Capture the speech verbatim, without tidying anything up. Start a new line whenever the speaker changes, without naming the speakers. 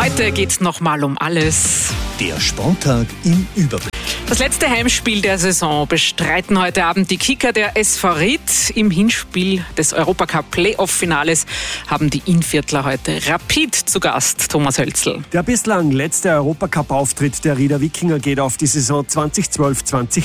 Heute geht's nochmal um alles.
Der Sporttag im Überblick.
Das letzte Heimspiel der Saison bestreiten heute Abend die Kicker der S V Ried. Im Hinspiel des Europacup-Playoff-Finales haben die Innviertler heute Rapid zu Gast. Thomas Hölzl.
Der bislang letzte Europacup-Auftritt der Rieder Wikinger geht auf die Saison zwanzig zwölf zwanzig